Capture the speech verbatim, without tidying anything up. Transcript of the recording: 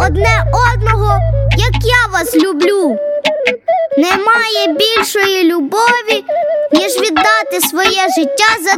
одне одного, як я вас люблю. Немає більшої любові, ніж віддати своє життя за